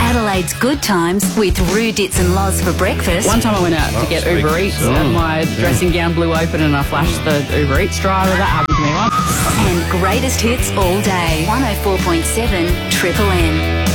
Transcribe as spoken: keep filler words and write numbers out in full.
Adelaide's good times with Roo, Dits and Loz for breakfast. One time I went out to get sweet. Uber Eats Oh, and my yeah. dressing gown blew open and I flashed the Uber Eats driver. That happened to me once. And greatest hits all day. one oh four point seven Triple M.